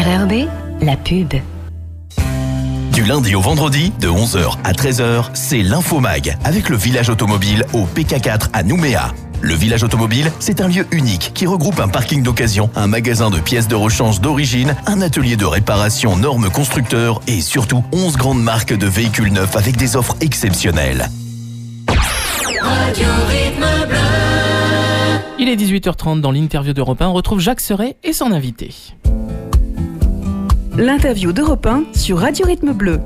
RERB, la pub. Du lundi au vendredi, de 11h à 13h, c'est l'Infomag, avec le village automobile au PK4 à Nouméa. Le village automobile, c'est un lieu unique qui regroupe un parking d'occasion, un magasin de pièces de rechange d'origine, un atelier de réparation normes constructeurs et surtout 11 grandes marques de véhicules neufs avec des offres exceptionnelles. Radio Rythme Bleu. Il est 18h30 dans l'interview d'Europe 1. On retrouve Jacques Serret et son invité. L'interview d'Europe 1 sur Radio Rythme Bleu.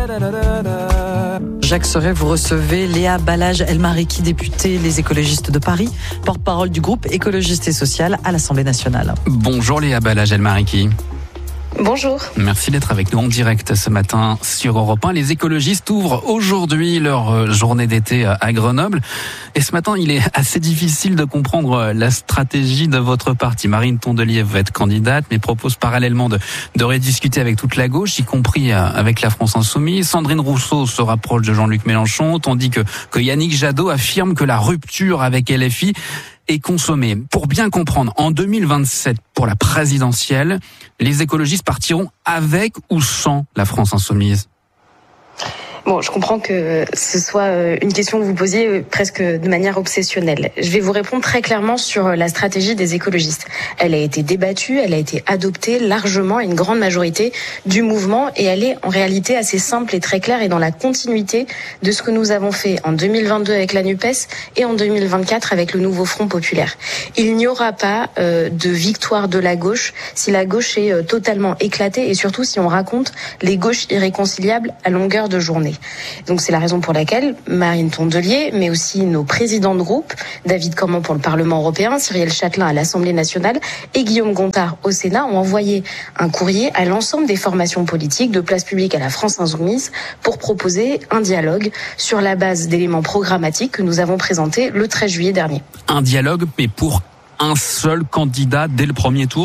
Jacques Serret, vous recevez Léa Balaj-Elmariki, députée Les Écologistes de Paris, porte-parole du groupe écologiste et social à l'Assemblée nationale. Bonjour Léa Balaj-Elmariki. Bonjour. Merci d'être avec nous en direct ce matin sur Europe 1. Les écologistes ouvrent aujourd'hui leur journée d'été à Grenoble. Et ce matin, il est assez difficile de comprendre la stratégie de votre parti. Marine Tondelier va être candidate, mais propose parallèlement de rediscuter avec toute la gauche, y compris avec la France Insoumise. Sandrine Rousseau se rapproche de Jean-Luc Mélenchon, tandis que Yannick Jadot affirme que la rupture avec LFI est consommée. Pour bien comprendre, en 2027, pour la présidentielle, les écologistes partiront avec ou sans la France Insoumise ? Bon, je comprends que ce soit une question que vous posiez presque de manière obsessionnelle. Je vais vous répondre très clairement sur la stratégie des écologistes. Elle a été débattue, elle a été adoptée largement à une grande majorité du mouvement et elle est en réalité assez simple et très claire et dans la continuité de ce que nous avons fait en 2022 avec la NUPES et en 2024 avec le nouveau Front populaire. Il n'y aura pas de victoire de la gauche si la gauche est totalement éclatée et surtout si on raconte les gauches irréconciliables à longueur de journée. Donc c'est la raison pour laquelle Marine Tondelier, mais aussi nos présidents de groupe, David Cormand pour le Parlement européen, Cyrielle Châtelain à l'Assemblée nationale et Guillaume Gontard au Sénat ont envoyé un courrier à l'ensemble des formations politiques de Place Publique à la France Insoumise pour proposer un dialogue sur la base d'éléments programmatiques que nous avons présentés le 13 juillet dernier. Un dialogue, mais pour un seul candidat dès le premier tour ?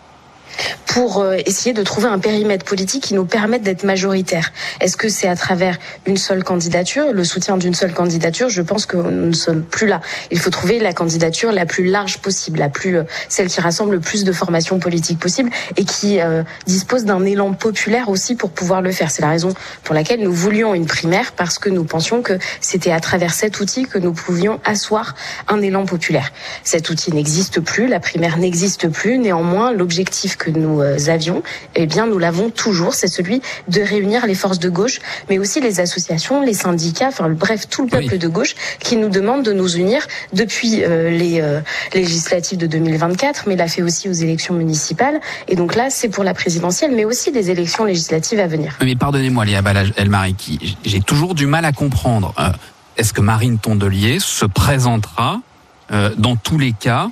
Pour essayer de trouver un périmètre politique qui nous permette d'être majoritaire. Est-ce que c'est à travers une seule candidature, le soutien d'une seule candidature ? Je pense que nous ne sommes plus là. Il faut trouver la candidature la plus large possible, celle qui rassemble le plus de formations politiques possibles et qui dispose d'un élan populaire aussi pour pouvoir le faire. C'est la raison pour laquelle nous voulions une primaire, parce que nous pensions que c'était à travers cet outil que nous pouvions asseoir un élan populaire. Cet outil n'existe plus, la primaire n'existe plus. Néanmoins, l'objectif que nous avions, eh bien, nous l'avons toujours, c'est celui de réunir les forces de gauche, mais aussi les associations, les syndicats, bref, tout le peuple de gauche qui nous demande de nous unir depuis les législatives de 2024, mais l'a fait aussi aux élections municipales. Et donc là, c'est pour la présidentielle, mais aussi les élections législatives à venir. Mais pardonnez-moi, Léa Balaj-Elmariki, j'ai toujours du mal à comprendre. Est-ce que Marine Tondelier se présentera dans tous les cas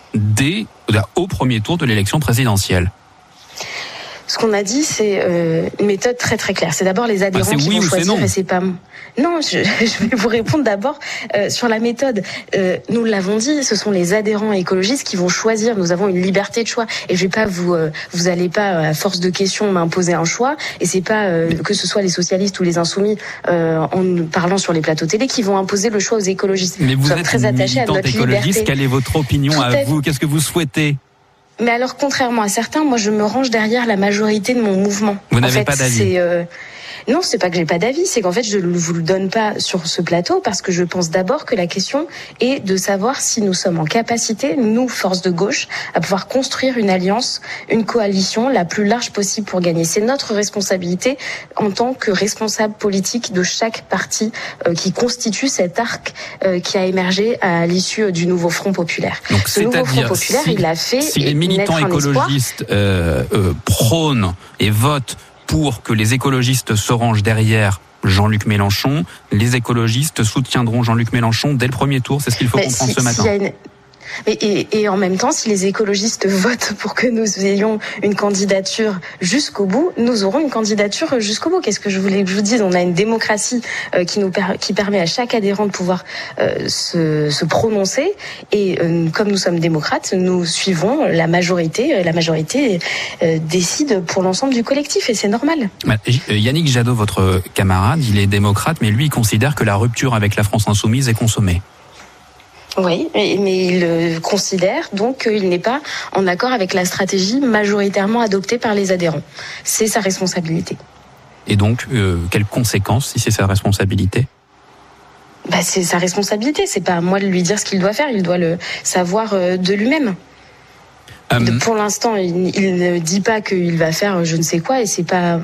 au premier tour de l'élection présidentielle ? Ce qu'on a dit, c'est une méthode très très claire. C'est d'abord les adhérents qui vont choisir et c'est pas... Non, je vais vous répondre d'abord sur la méthode. Nous l'avons dit, ce sont les adhérents écologistes qui vont choisir. Nous avons une liberté de choix et je vais pas vous allez pas à force de questions m'imposer un choix. Et c'est pas que ce soit les socialistes ou les insoumis en parlant sur les plateaux télé qui vont imposer le choix aux écologistes. Mais vous êtes très attachés à notre liberté. Quelle est votre opinion à vous ? Qu'est-ce que vous souhaitez ? Mais alors, contrairement à certains, moi, je me range derrière la majorité de mon mouvement. Vous n'avez pas d'avis ? Non, c'est pas que j'ai pas d'avis, c'est qu'en fait, je ne vous le donne pas sur ce plateau parce que je pense d'abord que la question est de savoir si nous sommes en capacité, nous, forces de gauche, à pouvoir construire une alliance, une coalition la plus large possible pour gagner. C'est notre responsabilité en tant que responsable politique de chaque parti qui constitue cet arc qui a émergé à l'issue du nouveau Front populaire. Donc, ce nouveau Front populaire, il a fait... Si les militants écologistes prônent et votent pour que les écologistes se rangent derrière Jean-Luc Mélenchon, les écologistes soutiendront Jean-Luc Mélenchon dès le premier tour. C'est ce qu'il faut comprendre ce matin. Et en même temps, si les écologistes votent pour que nous ayons une candidature jusqu'au bout, nous aurons une candidature jusqu'au bout. Qu'est-ce que je voulais que je vous dise ? On a une démocratie qui permet à chaque adhérent de pouvoir se prononcer. Et comme nous sommes démocrates, nous suivons la majorité. La majorité décide pour l'ensemble du collectif et c'est normal. Yannick Jadot, votre camarade, il est démocrate, mais lui, il considère que la rupture avec la France Insoumise est consommée. Oui, mais il considère donc qu'il n'est pas en accord avec la stratégie majoritairement adoptée par les adhérents. C'est sa responsabilité. Et donc, quelles conséquences si c'est sa responsabilité ? C'est sa responsabilité, c'est pas à moi de lui dire ce qu'il doit faire, il doit le savoir de lui-même. Pour l'instant, il ne dit pas qu'il va faire je ne sais quoi et c'est pas...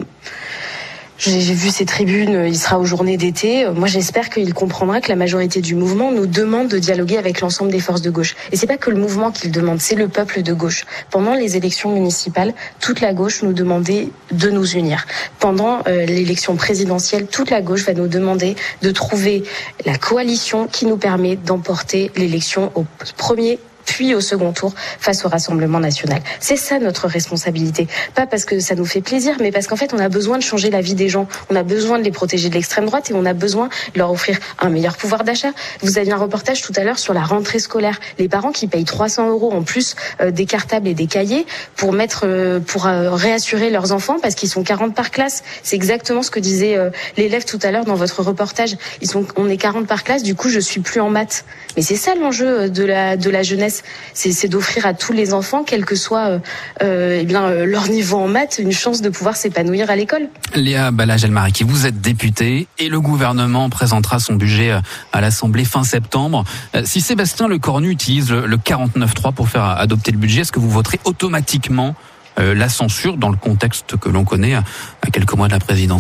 J'ai vu ses tribunes, il sera aux journées d'été. Moi, j'espère qu'il comprendra que la majorité du mouvement nous demande de dialoguer avec l'ensemble des forces de gauche. Et c'est pas que le mouvement qui le demande, c'est le peuple de gauche. Pendant les élections municipales, toute la gauche nous demandait de nous unir. Pendant l'élection présidentielle, toute la gauche va nous demander de trouver la coalition qui nous permet d'emporter l'élection au premier puis au second tour face au Rassemblement national. C'est ça notre responsabilité. Pas parce que ça nous fait plaisir, mais parce qu'en fait, on a besoin de changer la vie des gens. On a besoin de les protéger de l'extrême droite et on a besoin de leur offrir un meilleur pouvoir d'achat. Vous aviez un reportage tout à l'heure sur la rentrée scolaire. Les parents qui payent 300 € en plus des cartables et des cahiers pour réassurer leurs enfants parce qu'ils sont 40 par classe. C'est exactement ce que disait l'élève tout à l'heure dans votre reportage. On est 40 par classe, du coup, je suis plus en maths. Mais c'est ça l'enjeu de la jeunesse. C'est d'offrir à tous les enfants, quel que soit leur niveau en maths, une chance de pouvoir s'épanouir à l'école. Léa Balage-Elmariki, vous êtes députée et le gouvernement présentera son budget à l'Assemblée fin septembre. Si Sébastien Lecornu utilise le 49.3 pour faire adopter le budget, est-ce que vous voterez automatiquement la censure dans le contexte que l'on connaît à quelques mois de la présidentielle ?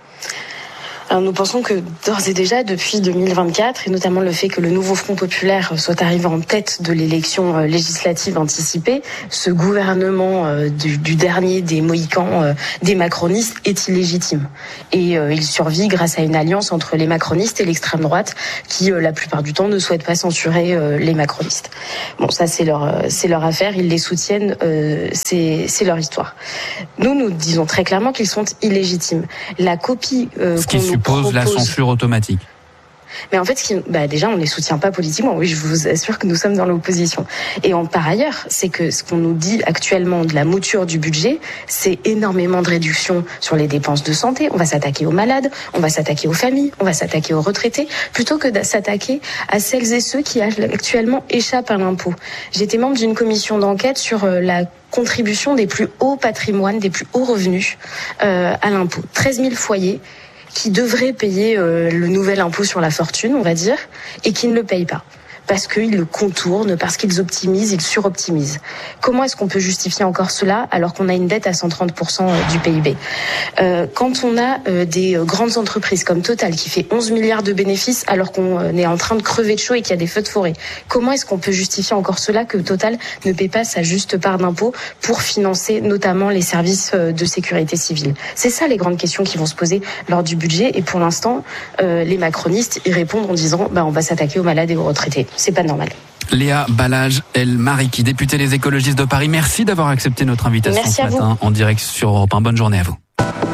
Alors nous pensons que d'ores et déjà, depuis 2024, et notamment le fait que le nouveau Front populaire soit arrivé en tête de l'élection législative anticipée, ce gouvernement du dernier des Mohicans, des macronistes, est illégitime. Et il survit grâce à une alliance entre les macronistes et l'extrême droite qui, la plupart du temps, ne souhaitent pas censurer les macronistes. Bon, ça c'est leur affaire, ils les soutiennent, c'est leur histoire. Nous disons très clairement qu'ils sont illégitimes. La copie qu'on nous suppose la censure automatique. Mais en fait, déjà, on ne les soutient pas politiquement. Oui, je vous assure que nous sommes dans l'opposition. Et par ailleurs, c'est que ce qu'on nous dit actuellement de la mouture du budget, c'est énormément de réductions sur les dépenses de santé. On va s'attaquer aux malades, on va s'attaquer aux familles, on va s'attaquer aux retraités, plutôt que de s'attaquer à celles et ceux qui actuellement échappent à l'impôt. J'étais membre d'une commission d'enquête sur la contribution des plus hauts patrimoines, des plus hauts revenus à l'impôt. 13 000 foyers qui devraient payer le nouvel impôt sur la fortune, on va dire, et qui ne le payent pas. Parce qu'ils le contournent, parce qu'ils optimisent, ils suroptimisent. Comment est-ce qu'on peut justifier encore cela alors qu'on a une dette à 130% du PIB ? Quand on a des grandes entreprises comme Total qui fait 11 milliards de bénéfices alors qu'on est en train de crever de chaud et qu'il y a des feux de forêt, comment est-ce qu'on peut justifier encore cela que Total ne paie pas sa juste part d'impôt pour financer notamment les services de sécurité civile ? C'est ça les grandes questions qui vont se poser lors du budget et pour l'instant, les macronistes y répondent en disant on va s'attaquer aux malades et aux retraités. C'est pas normal. Léa Balage-Elmariki, députée des écologistes de Paris, merci d'avoir accepté notre invitation ce matin en direct sur Europe 1. Bonne journée à vous.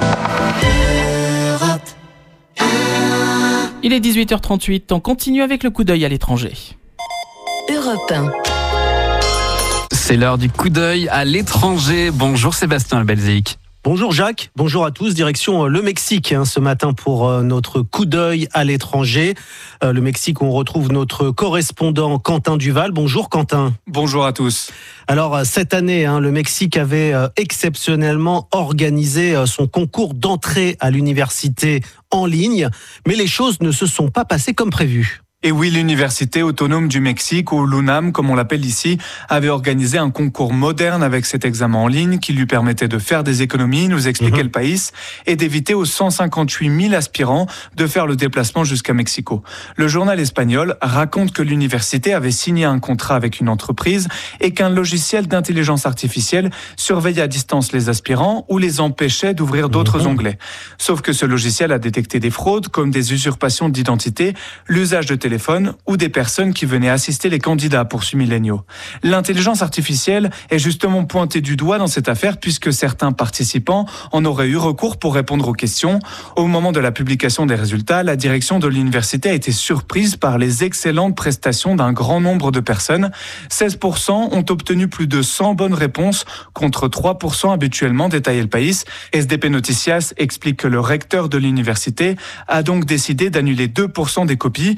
Il est 18h38, on continue avec le coup d'œil à l'étranger. Europe 1. C'est l'heure du coup d'œil à l'étranger. Bonjour Sébastien Belzic. Bonjour Jacques, bonjour à tous, direction le Mexique ce matin pour notre coup d'œil à l'étranger. Le Mexique, on retrouve notre correspondant Quentin Duval. Bonjour Quentin. Bonjour à tous. Alors cette année, le Mexique avait exceptionnellement organisé son concours d'entrée à l'université en ligne, mais les choses ne se sont pas passées comme prévu. Et oui, l'Université autonome du Mexique, ou l'UNAM comme on l'appelle ici, avait organisé un concours moderne avec cet examen en ligne qui lui permettait de faire des économies, nous expliquait le pays, et d'éviter aux 158 000 aspirants de faire le déplacement jusqu'à Mexico. Le journal espagnol raconte que l'université avait signé un contrat avec une entreprise et qu'un logiciel d'intelligence artificielle surveillait à distance les aspirants ou les empêchait d'ouvrir d'autres onglets. Sauf que ce logiciel a détecté des fraudes comme des usurpations d'identité, l'usage de téléphone ou des personnes qui venaient assister les candidats, poursuit Milenio. L'intelligence artificielle est justement pointée du doigt dans cette affaire puisque certains participants en auraient eu recours pour répondre aux questions. Au moment de la publication des résultats, la direction de l'université a été surprise par les excellentes prestations d'un grand nombre de personnes. 16% ont obtenu plus de 100 bonnes réponses contre 3% habituellement, détaillait le pays. SDP Noticias explique que le recteur de l'université a donc décidé d'annuler 2% des copies et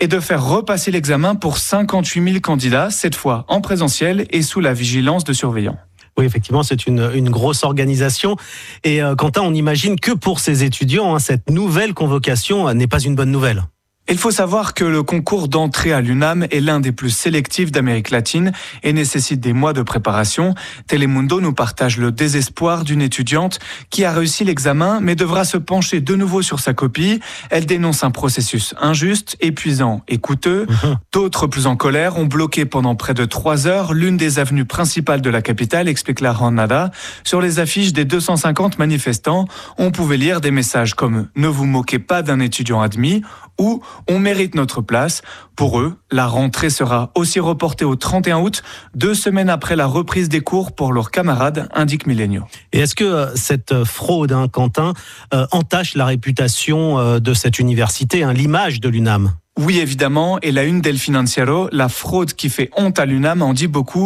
et de faire repasser l'examen pour 58 000 candidats, cette fois en présentiel et sous la vigilance de surveillants. Oui, effectivement, c'est une grosse organisation. Et Quentin, on imagine que pour ces étudiants, cette nouvelle convocation n'est pas une bonne nouvelle. Il faut savoir que le concours d'entrée à l'UNAM est l'un des plus sélectifs d'Amérique latine et nécessite des mois de préparation. Telemundo nous partage le désespoir d'une étudiante qui a réussi l'examen mais devra se pencher de nouveau sur sa copie. Elle dénonce un processus injuste, épuisant et coûteux. D'autres, plus en colère, ont bloqué pendant près de 3 heures l'une des avenues principales de la capitale, explique la Jornada. Sur les affiches des 250 manifestants, on pouvait lire des messages comme « Ne vous moquez pas d'un étudiant admis » ou « On mérite notre place ». Pour eux, la rentrée sera aussi reportée au 31 août, 2 semaines après la reprise des cours pour leurs camarades, indique Milenio. Et est-ce que cette fraude, Quentin, entache la réputation de cette université, l'image de l'UNAM ? Oui, évidemment, et la une d'El Financiero, la fraude qui fait honte à l'UNAM en dit beaucoup.